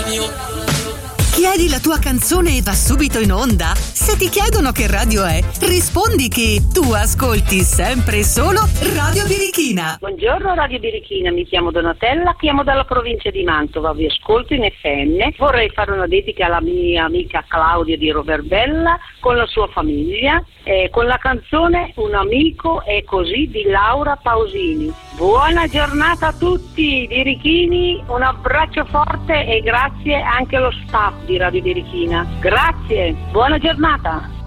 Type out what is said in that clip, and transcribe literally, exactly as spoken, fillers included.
Chiedi la tua canzone e va subito in onda? Se ti chiedono che radio è, rispondi che tu ascolti sempre e solo Radio Birichina. Buongiorno Radio Birichina, mi chiamo Donatella, chiamo dalla provincia di Mantova, vi ascolto in F M. Vorrei fare una dedica alla mia amica Claudia di Roverbella con la sua famiglia, eh, con la canzone Un amico è così di Laura Pausini. Buona giornata a tutti birichini, un abbraccio forte e grazie anche allo staff di Radio Birichina. Grazie, buona giornata.